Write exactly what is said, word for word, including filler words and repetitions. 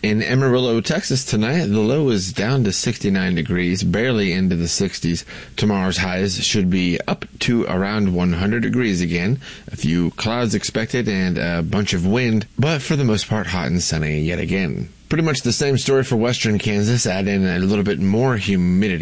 In Amarillo, Texas tonight, the low is down to sixty-nine degrees, barely into the sixties. Tomorrow's highs should be up to around one hundred degrees again. A few clouds expected and a bunch of wind, but for the most part hot and sunny yet again. Pretty much the same story for western Kansas. Add in a little bit more humidity.